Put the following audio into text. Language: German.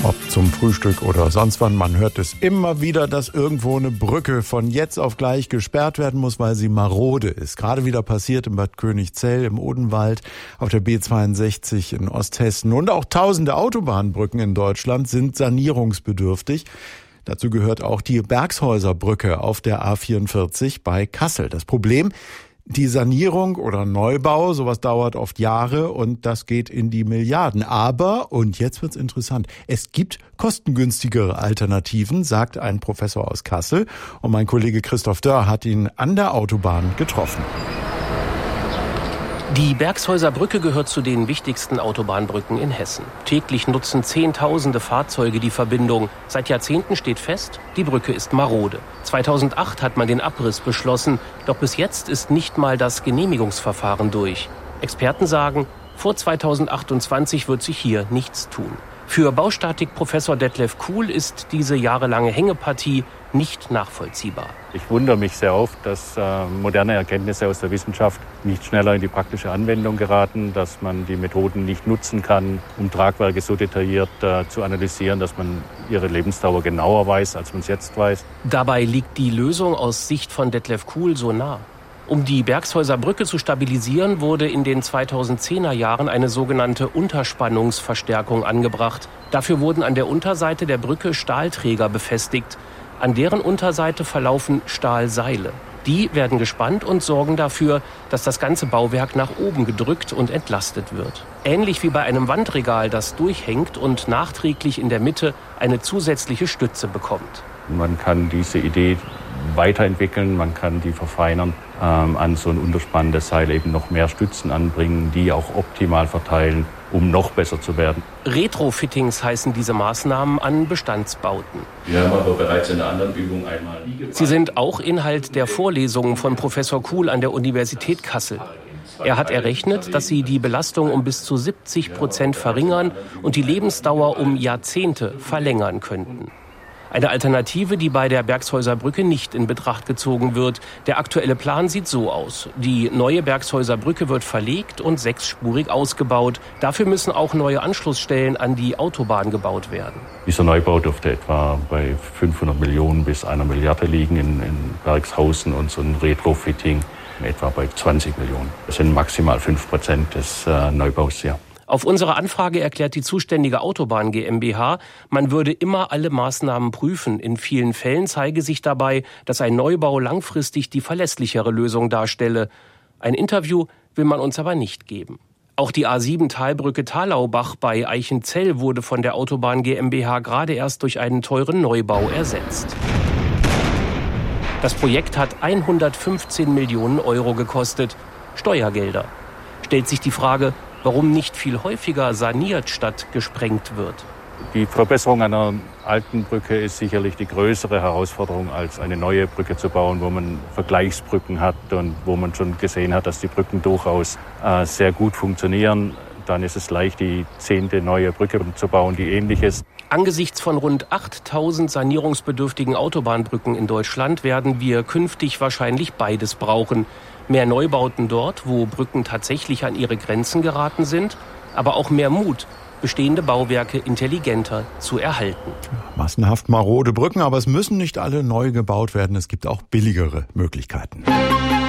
Ob zum Frühstück oder sonst wann, man hört es immer wieder, dass irgendwo eine Brücke von jetzt auf gleich gesperrt werden muss, weil sie marode ist. Gerade wieder passiert in Bad Königzell, im Odenwald, auf der B62 in Osthessen. Und auch tausende Autobahnbrücken in Deutschland sind sanierungsbedürftig. Dazu gehört auch die Bergshäuser-Brücke auf der A44 bei Kassel. Das Problem: die Sanierung oder Neubau, sowas dauert oft Jahre und das geht in die Milliarden. Aber, und jetzt wird's interessant, es gibt kostengünstigere Alternativen, sagt ein Professor aus Kassel. Und mein Kollege Christoph Dörr hat ihn an der Autobahn getroffen. Die Bergshäuser Brücke gehört zu den wichtigsten Autobahnbrücken in Hessen. Täglich nutzen Zehntausende Fahrzeuge die Verbindung. Seit Jahrzehnten steht fest, die Brücke ist marode. 2008 hat man den Abriss beschlossen, doch bis jetzt ist nicht mal das Genehmigungsverfahren durch. Experten sagen, vor 2028 wird sich hier nichts tun. Für Baustatik-Professor Detlef Kuhl ist diese jahrelange Hängepartie nicht nachvollziehbar. Ich wundere mich sehr oft, dass moderne Erkenntnisse aus der Wissenschaft nicht schneller in die praktische Anwendung geraten, dass man die Methoden nicht nutzen kann, um Tragwerke so detailliert zu analysieren, dass man ihre Lebensdauer genauer weiß, als man es jetzt weiß. Dabei liegt die Lösung aus Sicht von Detlef Kuhl so nah. Um die Bergshäuser Brücke zu stabilisieren, wurde in den 2010er Jahren eine sogenannte Unterspannungsverstärkung angebracht. Dafür wurden an der Unterseite der Brücke Stahlträger befestigt. An deren Unterseite verlaufen Stahlseile. Die werden gespannt und sorgen dafür, dass das ganze Bauwerk nach oben gedrückt und entlastet wird. Ähnlich wie bei einem Wandregal, das durchhängt und nachträglich in der Mitte eine zusätzliche Stütze bekommt. Man kann diese Idee weiterentwickeln, man kann die verfeinern, an so ein unterspannendes Seil eben noch mehr Stützen anbringen, die auch optimal verteilen, um noch besser zu werden. Retrofittings heißen diese Maßnahmen an Bestandsbauten. Wir haben aber bereits in einer anderen Übung einmal... Sie sind auch Inhalt der Vorlesungen von Professor Kuhl an der Universität Kassel. Er hat errechnet, dass sie die Belastung um bis zu 70% verringern und die Lebensdauer um Jahrzehnte verlängern könnten. Eine Alternative, die bei der Bergshäuser Brücke nicht in Betracht gezogen wird. Der aktuelle Plan sieht so aus. Die neue Bergshäuser Brücke wird verlegt und sechsspurig ausgebaut. Dafür müssen auch neue Anschlussstellen an die Autobahn gebaut werden. Dieser Neubau dürfte etwa bei 500 Millionen bis 1 Milliarde liegen in Bergshausen und so ein Retrofitting etwa bei 20 Millionen. Das sind maximal 5% des Neubaus, ja. Auf unsere Anfrage erklärt die zuständige Autobahn GmbH, man würde immer alle Maßnahmen prüfen. In vielen Fällen zeige sich dabei, dass ein Neubau langfristig die verlässlichere Lösung darstelle. Ein Interview will man uns aber nicht geben. Auch die A7-Talbrücke Talaubach bei Eichenzell wurde von der Autobahn GmbH gerade erst durch einen teuren Neubau ersetzt. Das Projekt hat 115 Millionen Euro gekostet. Steuergelder. Stellt sich die Frage, warum nicht viel häufiger saniert statt gesprengt wird. Die Verbesserung einer alten Brücke ist sicherlich die größere Herausforderung, als eine neue Brücke zu bauen, wo man Vergleichsbrücken hat und wo man schon gesehen hat, dass die Brücken durchaus sehr gut funktionieren. Dann ist es leicht, die 10. neue Brücke zu bauen, die ähnlich ist. Angesichts von rund 8000 sanierungsbedürftigen Autobahnbrücken in Deutschland werden wir künftig wahrscheinlich beides brauchen. Mehr Neubauten dort, wo Brücken tatsächlich an ihre Grenzen geraten sind, aber auch mehr Mut, bestehende Bauwerke intelligenter zu erhalten. Massenhaft marode Brücken, aber es müssen nicht alle neu gebaut werden. Es gibt auch billigere Möglichkeiten.